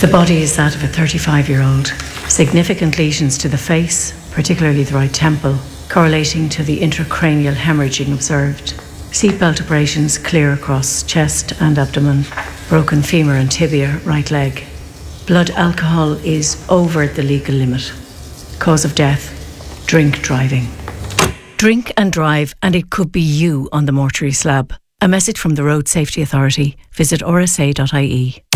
The body is that of a 35-year-old. Significant lesions to the face, particularly the right temple, correlating to the intracranial hemorrhaging observed. Seatbelt abrasions clear across chest and abdomen. Broken femur and tibia, right leg. Blood alcohol is over the legal limit. Cause of death, drink driving. Drink and drive, and it could be you on the mortuary slab. A message from the Road Safety Authority. Visit rsa.ie.